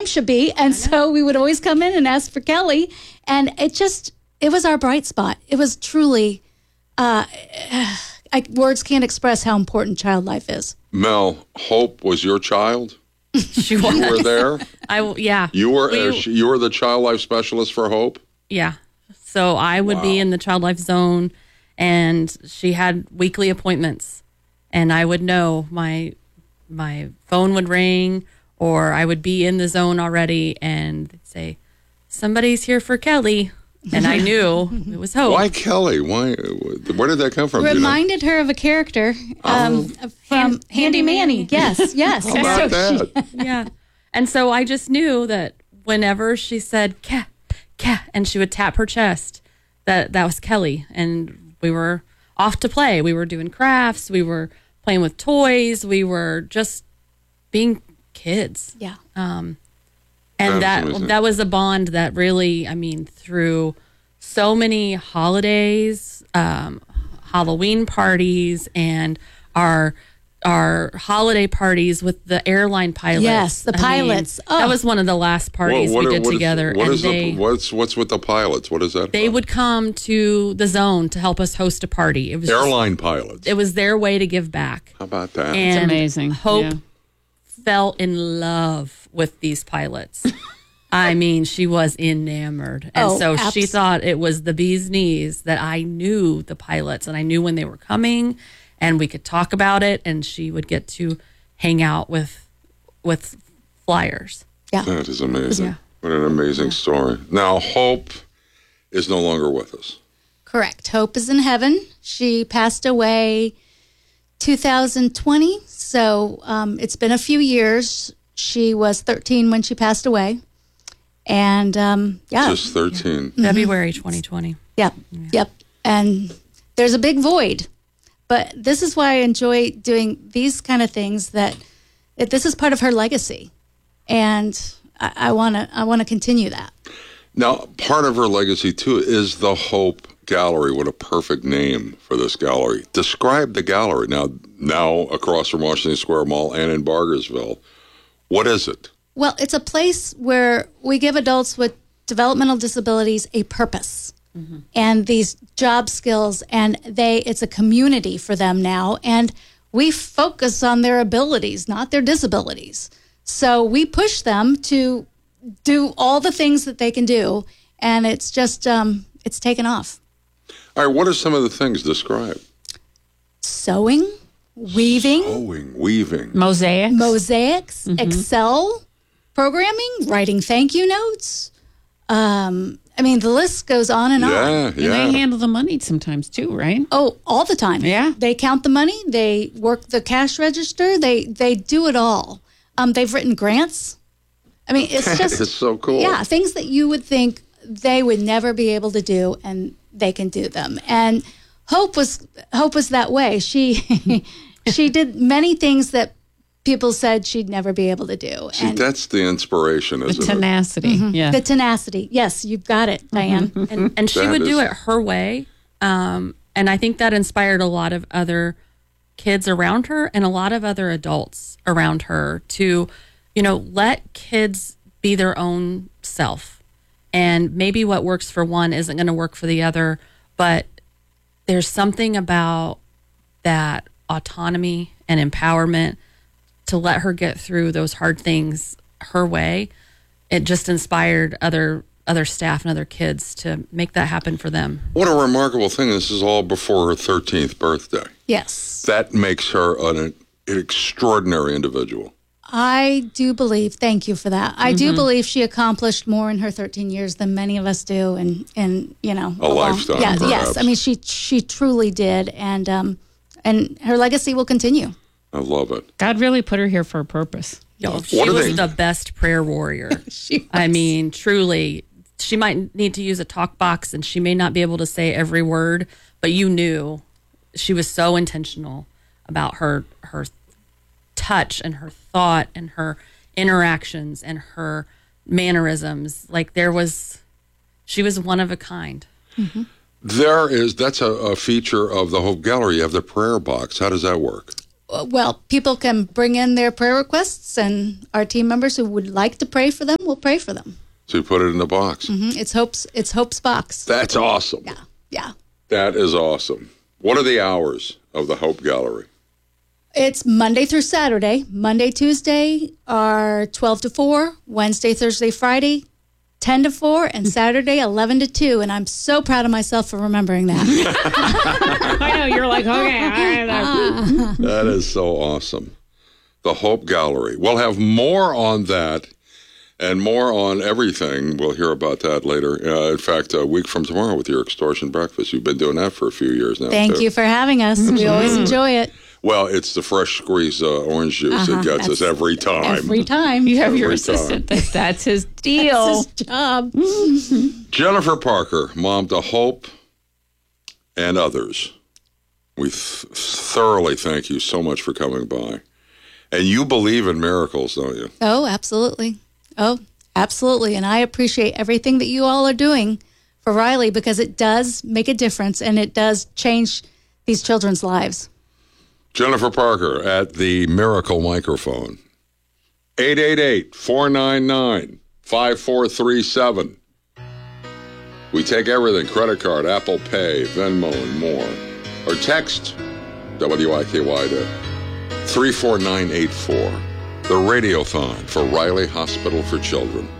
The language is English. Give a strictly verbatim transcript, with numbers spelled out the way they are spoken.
should be. And so we would always come in and ask for Kelly. And it just, it was our bright spot. It was truly, uh, I, words can't express how important child life is. Mel, Hope was your child? She was. You were there? I, yeah. You were, we, uh, you were the child life specialist for Hope? Yeah. So I would wow. be in the child life zone, and she had weekly appointments, and I would know my my phone would ring, or I would be in the zone already, and they'd say, "Somebody's here for Kelly," and I knew it was Hope. Why Kelly? Why? Where did that come from? Reminded you know? her of a character um, oh. from Hand, Handy Manny. Manny. Yes, yes. How about so that? She, yeah, and so I just knew that whenever she said "Cat," "Cat," and she would tap her chest, that that was Kelly, and we were off to play. We were doing crafts. We were playing with toys. We were just being kids. Yeah. Um, and that that, that was a bond that really, I mean, through so many holidays, um, Halloween parties, and our our holiday parties with the airline pilots. Yes, the I pilots. Mean, oh. That was one of the last parties what, what, we did what together. Is, what and is they, the, what's what's with the pilots? What is that? They about? would come to the zone to help us host a party. It was airline just, pilots. It was their way to give back. How about that? And it's amazing. Hope yeah. fell in love with these pilots. I mean, she was enamored. And oh, so abs- she thought it was the bee's knees that I knew the pilots, and I knew when they were coming, and we could talk about it, and she would get to hang out with with flyers. Yeah. That is amazing. Yeah. What an amazing yeah. story. Now, Hope is no longer with us. Correct. Hope is in heaven. She passed away two thousand twenty, so um, it's been a few years. She was thirteen when she passed away. And, um, yeah. Just thirteen. Yeah. February twenty twenty. Yep. Yeah. Yep. And there's a big void. But this is why I enjoy doing these kind of things, that it, this is part of her legacy. And I want to I want to continue that. Now, part of her legacy, too, is the Hope Gallery. What a perfect name for this gallery. Describe the gallery. Now, now across from Washington Square Mall and in Bargersville. What is it? Well, it's a place where we give adults with developmental disabilities a purpose. Mm-hmm. And these job skills, and they it's a community for them now, and we focus on their abilities, not their disabilities. So we push them to do all the things that they can do, and it's just um, it's taken off. All right, what are some of the things described? Sewing, weaving, sewing, weaving, mosaics, mosaics, mm-hmm. Excel programming, writing thank you notes. Um, I mean, the list goes on and yeah, on. Yeah, and they handle the money sometimes too, right? Oh, all the time. Yeah. They count the money. They work the cash register. They they do it all. Um, they've written grants. I mean, it's just... it's so cool. Yeah, things that you would think they would never be able to do, and they can do them. And Hope was Hope was that way. She she did many things that people said she'd never be able to do. See, and that's the inspiration, isn't the tenacity. it? Mm-hmm. Yeah. The tenacity. Yes, you've got it, Diane. Mm-hmm. And, and she That would is- do it her way. Um, and I think that inspired a lot of other kids around her and a lot of other adults around her to, you know, let kids be their own self. And maybe what works for one isn't going to work for the other, but there's something about that autonomy and empowerment to let her get through those hard things her way. It just inspired other other staff and other kids to make that happen for them. What a remarkable thing. This is all before her thirteenth birthday. Yes. That makes her an, an extraordinary individual. I do believe, thank you for that. I Mm-hmm. do believe she accomplished more in her thirteen years than many of us do. And, and you know. A lifetime, Yeah, perhaps. yes. I mean, she she truly did. And um, and her legacy will continue. I love it. God really put her here for a purpose. Yo, she What are was they- the best prayer warrior. She was. I mean, truly, she might need to use a talk box and she may not be able to say every word, but you knew she was so intentional about her her touch and her thought and her interactions and her mannerisms. Like there was, she was one of a kind. There is, that's a, a feature of the Hope Gallery. You have the prayer box. How does that work? well, people can bring in their prayer requests, and our team members who would like to pray for them will pray for them. So you put it in the box. Mm-hmm. It's Hope's. It's Hope's box. That's awesome. Yeah, yeah. That is awesome. What are the hours of the Hope Gallery? It's Monday through Saturday. Monday, Tuesday are twelve to four. Wednesday, Thursday, Friday, ten to four, and Saturday, eleven to two. And I'm so proud of myself for remembering that. I know, you're like, okay. That is so awesome. The Hope Gallery. We'll have more on that and more on everything. We'll hear about that later. Uh, in fact, a week from tomorrow with your extortion breakfast. You've been doing that for a few years now. Thank too. you for having us. We always enjoy it. Well, it's the fresh squeezed uh, orange juice Uh-huh, that gets us that's every time. Every time. You have your Every assistant. That, that's his deal. That's his job. Jennifer Parker, mom to Hope and others. We th- thoroughly thank you so much for coming by. And you believe in miracles, don't you? Oh, absolutely. Oh, absolutely. And I appreciate everything that you all are doing for Riley, because it does make a difference and it does change these children's lives. Jennifer Parker at the Miracle Microphone. eight eight eight, four nine nine, five four three seven. We take everything, credit card, Apple Pay, Venmo, and more. Or text W I K Y to three four nine eight four. The Radiothon for Riley Hospital for Children.